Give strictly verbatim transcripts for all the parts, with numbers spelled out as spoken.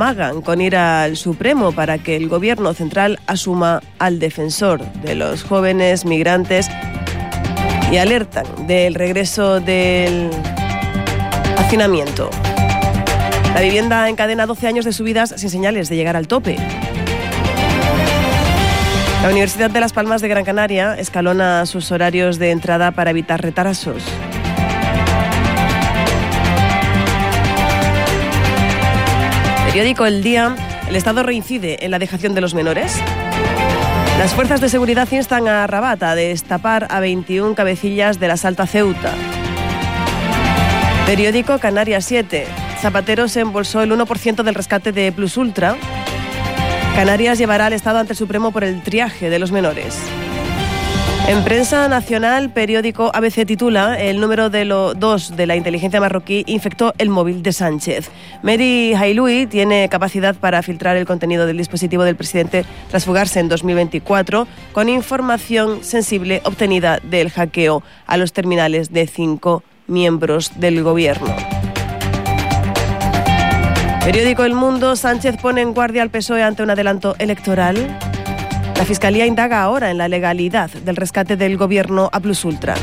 amagan con ir al Supremo para que el gobierno central asuma al defensor de los jóvenes migrantes y alertan del regreso del hacinamiento. La vivienda encadena doce años de subidas sin señales de llegar al tope. La Universidad de Las Palmas de Gran Canaria escalona sus horarios de entrada para evitar retrasos. Periódico El Día. El Estado reincide en la dejación de los menores. Las fuerzas de seguridad instan a Rabat a destapar a veintiuna cabecillas del asalto a Ceuta. Periódico Canarias siete. Zapatero se embolsó el uno por ciento del rescate de Plus Ultra. Canarias llevará al Estado ante el Supremo por el triaje de los menores. En prensa nacional, periódico A B C titula: el número de lo dos de la inteligencia marroquí infectó el móvil de Sánchez. Mary Hailoui tiene capacidad para filtrar el contenido del dispositivo del presidente tras fugarse en dos mil veinticuatro con información sensible obtenida del hackeo a los terminales de cinco miembros del gobierno. Periódico El Mundo. Sánchez pone en guardia al P S O E ante un adelanto electoral. La Fiscalía indaga ahora en la legalidad del rescate del gobierno a Plus Ultra.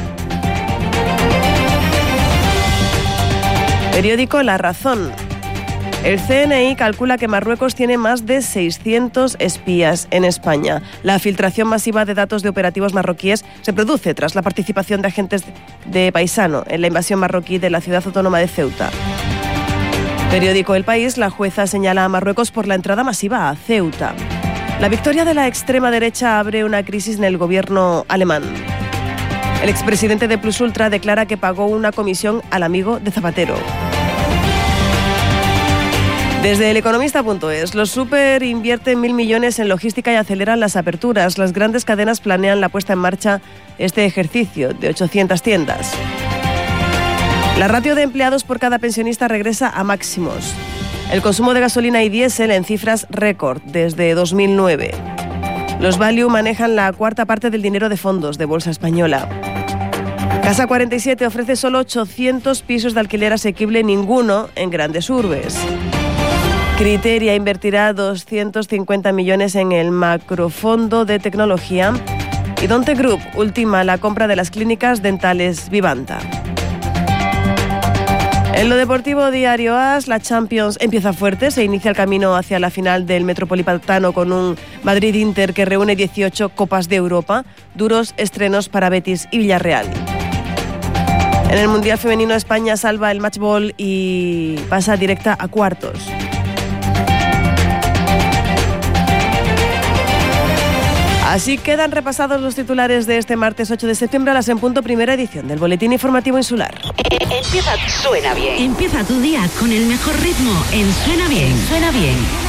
Periódico La Razón. El C N I calcula que Marruecos tiene más de seiscientos espías en España. La filtración masiva de datos de operativos marroquíes se produce tras la participación de agentes de Paisano en la invasión marroquí de la ciudad autónoma de Ceuta. Periódico El País. La jueza señala a Marruecos por la entrada masiva a Ceuta. La victoria de la extrema derecha abre una crisis en el gobierno alemán. El expresidente de Plus Ultra declara que pagó una comisión al amigo de Zapatero. Desde el economista punto es, los súper invierten mil millones en logística y aceleran las aperturas. Las grandes cadenas planean la puesta en marcha este ejercicio de ochocientas tiendas. La ratio de empleados por cada pensionista regresa a máximos. El consumo de gasolina y diésel en cifras récord desde dos mil nueve. Los Value manejan la cuarta parte del dinero de fondos de Bolsa Española. Casa cuarenta y siete ofrece solo ochocientos pisos de alquiler asequible, ninguno en grandes urbes. Criteria invertirá doscientos cincuenta millones en el macrofondo de tecnología. Y Donte Group ultima la compra de las clínicas dentales Vivanta. En lo deportivo, Diario As, la Champions empieza fuerte, se inicia el camino hacia la final del Metropolitano con un Madrid-Inter que reúne dieciocho Copas de Europa, duros estrenos para Betis y Villarreal. En el Mundial Femenino, España salva el matchball y pasa directa a cuartos. Así quedan repasados los titulares de este martes ocho de septiembre a las en punto, primera edición del Boletín Informativo Insular. Empieza, suena bien. Empieza tu día con el mejor ritmo en Suena Bien. Suena bien.